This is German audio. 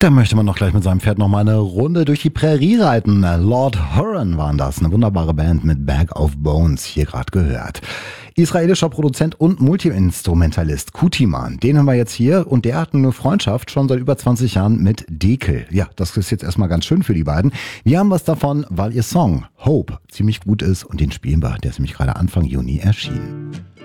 Da möchte man noch gleich mit seinem Pferd noch mal eine Runde durch die Prärie reiten. Lord Huron waren das, eine wunderbare Band mit Bag of Bones, hier gerade gehört. Israelischer Produzent und Multiinstrumentalist Kutiman, den haben wir jetzt hier und der hat eine Freundschaft schon seit über 20 Jahren mit Dekel. Ja, das ist jetzt erstmal ganz schön für die beiden. Wir haben was davon, weil ihr Song Hope ziemlich gut ist und den spielen wir. Der ist nämlich gerade Anfang Juni erschienen.